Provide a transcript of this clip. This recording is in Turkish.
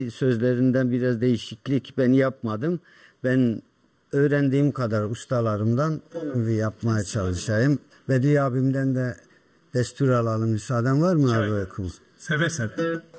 Sözlerinden biraz değişiklik ben yapmadım. Ben öğrendiğim kadar ustalarımdan yapmaya çalışayım. Bedi abimden de destur alalım. Müsaaden var mı abi? Seve seve.